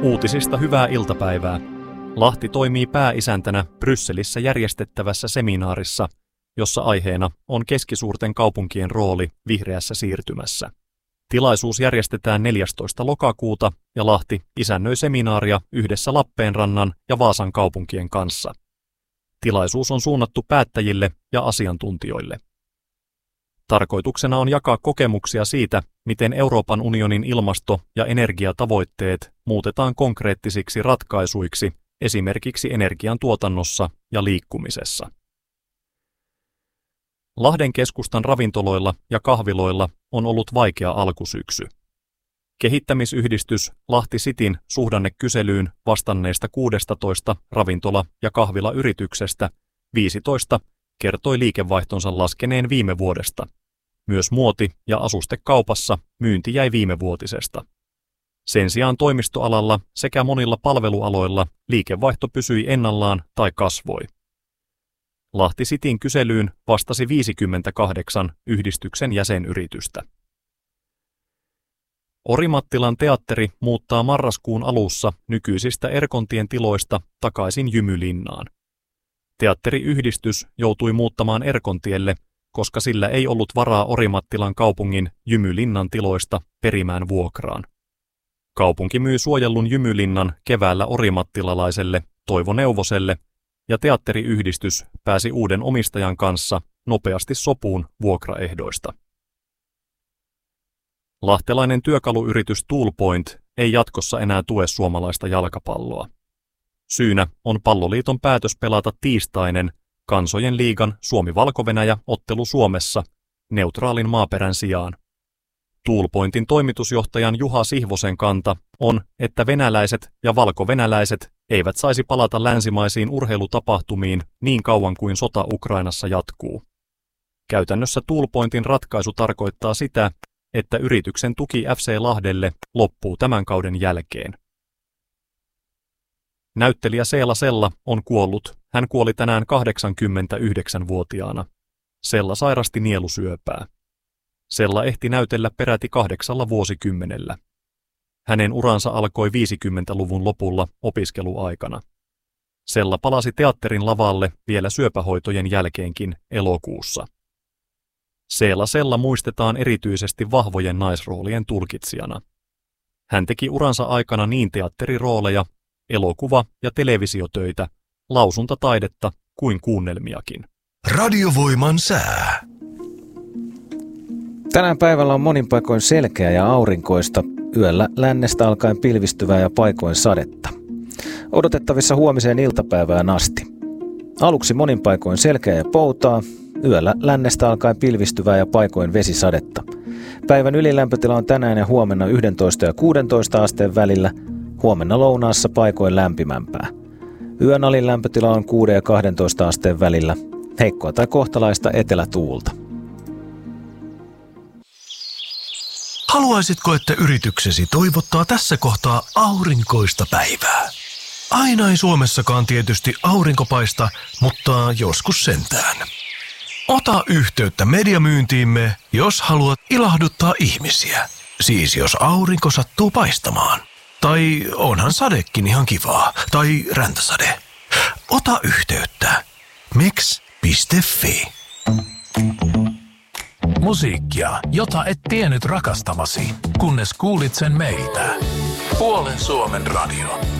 Uutisista hyvää iltapäivää. Lahti toimii pääisäntänä Brysselissä järjestettävässä seminaarissa, jossa aiheena on keskisuurten kaupunkien rooli vihreässä siirtymässä. Tilaisuus järjestetään 14. lokakuuta ja Lahti isännöi seminaaria yhdessä Lappeenrannan ja Vaasan kaupunkien kanssa. Tilaisuus on suunnattu päättäjille ja asiantuntijoille. Tarkoituksena on jakaa kokemuksia siitä, miten Euroopan unionin ilmasto- ja energiatavoitteet muutetaan konkreettisiksi ratkaisuiksi esimerkiksi energiantuotannossa ja liikkumisessa. Lahden keskustan ravintoloilla ja kahviloilla on ollut vaikea alkusyksy. Kehittämisyhdistys Lahti Cityn suhdannekyselyyn vastanneista 16 ravintola- ja kahvilayrityksestä 15 kertoi liikevaihtonsa laskeneen viime vuodesta. Myös muoti- ja asustekaupassa myynti jäi viimevuotisesta. Sen sijaan toimistoalalla sekä monilla palvelualoilla liikevaihto pysyi ennallaan tai kasvoi. Lahti Cityn kyselyyn vastasi 58 yhdistyksen jäsenyritystä. Orimattilan teatteri muuttaa marraskuun alussa nykyisistä Erkontien tiloista takaisin Jymylinnaan. Teatteriyhdistys joutui muuttamaan Erkontielle, koska sillä ei ollut varaa Orimattilan kaupungin Jymylinnan tiloista perimään vuokraan. Kaupunki myi suojellun Jymylinnan keväällä orimattilalaiselle Toivo Neuvoselle, ja teatteriyhdistys pääsi uuden omistajan kanssa nopeasti sopuun vuokraehdoista. Lahtelainen työkaluyritys Toolpoint ei jatkossa enää tue suomalaista jalkapalloa. Syynä on Palloliiton päätös pelata tiistainen Kansojen liigan Suomi-Valko-Venäjä-ottelu Suomessa neutraalin maaperän sijaan. Toolpointin toimitusjohtajan Juha Sihvosen kanta on, että venäläiset ja valko-venäläiset eivät saisi palata länsimaisiin urheilutapahtumiin niin kauan kuin sota Ukrainassa jatkuu. Käytännössä Toolpointin ratkaisu tarkoittaa sitä, että yrityksen tuki FC Lahdelle loppuu tämän kauden jälkeen. Näyttelijä Seela Sella on kuollut. Hän kuoli tänään 89-vuotiaana. Sella sairasti nielusyöpää. Sella ehti näytellä peräti 8 vuosikymmenellä. Hänen uransa alkoi 50-luvun lopulla opiskeluaikana. Sella palasi teatterin lavalle vielä syöpähoitojen jälkeenkin elokuussa. Seela Sella muistetaan erityisesti vahvojen naisroolien tulkitsijana. Hän teki uransa aikana niin teatterirooleja, elokuva- ja televisiotöitä, lausuntataidetta kuin kuunnelmiakin. Radiovoiman sää. Tänään päivällä on monin paikoin selkeää ja aurinkoista, yöllä lännestä alkaen pilvistyvää ja paikoin sadetta. Odotettavissa huomiseen iltapäivään asti. Aluksi monin paikoin selkeää ja poutaa, yöllä lännestä alkaen pilvistyvää ja paikoin vesisadetta. Päivän ylilämpötila on tänään ja huomenna 11 ja 16 asteen välillä, huomenna lounaassa paikoin lämpimämpää. Yön alin lämpötila on 6 ja 12 asteen välillä, heikkoa tai kohtalaista etelätuulta. Haluaisitko, että yrityksesi toivottaa tässä kohtaa aurinkoista päivää? Aina ei Suomessakaan tietysti aurinko paista, mutta joskus sentään. Ota yhteyttä mediamyyntiimme, jos haluat ilahduttaa ihmisiä. Siis jos aurinko sattuu paistamaan. Tai onhan sadekin ihan kivaa. Tai räntäsade. Ota yhteyttä. mix.fi. Musiikkia, jota et tiennyt rakastavasi, kunnes kuulit sen meiltä. Puolen Suomen radio.